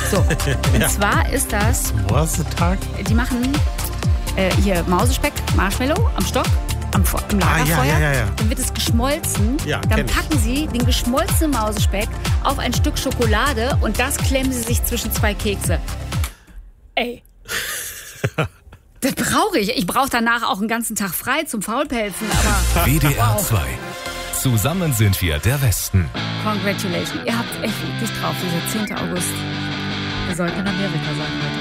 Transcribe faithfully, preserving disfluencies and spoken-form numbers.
So, und ja. zwar ist das... Tag? Die machen äh, hier Mausespeck, Marshmallow am Stock, am, am Lagerfeuer. Ah, ja, ja, ja. Dann wird es geschmolzen. Ja, dann packen sie den geschmolzenen Mausespeck auf ein Stück Schokolade und das klemmen sie sich zwischen zwei Kekse. Ey. Das brauche ich. Ich brauche danach auch einen ganzen Tag frei zum Faulpelzen. Aber W D R wow. zwei. Zusammen sind wir der Westen. Congratulations. Ihr habt echt wirklich drauf, dieser zehnten August. Wir sollten in Amerika sein heute.